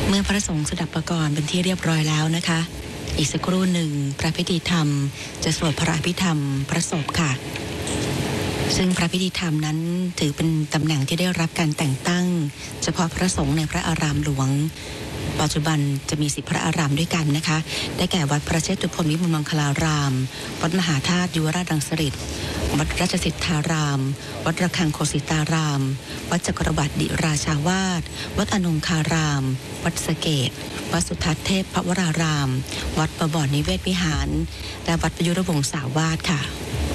เมื่อพระสงฆ์สดับประกรณ์เป็นที่เรียบร้อยแล้วนะคะอีกสักครู่หนึ่งพระพิธีธรรมจะสวดพระอภิธรรมพระศพค่ะซึ่งพระพิธีธรรมนั้นถือเป็นตำแหน่งที่ได้รับการแต่งตั้งเฉพาะพระสงฆ์ในพระอารามหลวงปัจจุบันจะมี10พระอารามด้วยกันนะคะได้แก่วัดพระเชตุพนวิมลมังคลารามวัดมหาธาตุยุวราชรังสฤษฎ์วัดราชสิทธารามวัดระฆังโคสิตารามวัดจักรวรรดิราชาวาสวัดอนงคารามวัดสะเกษวัดสุทัศน์เทพพระวรารามวัดประบอนนิเวศวิหารและวัดประยุรวงศาวาสค่ะ